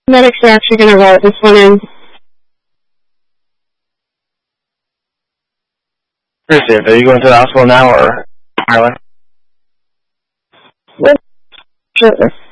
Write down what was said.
Medics are actually going to route this one in. Received. Are you going to the hospital now or Ireland? Sure.